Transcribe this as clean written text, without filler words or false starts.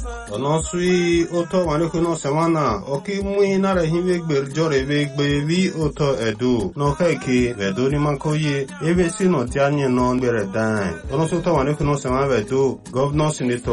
Ono sui oto wanekuno semana oki mui nare hive jore vegbe vi oto edu no keke vedo ni mankoye ebe sino tianye non bere dan ono soto wanekuno semana vedo governor senator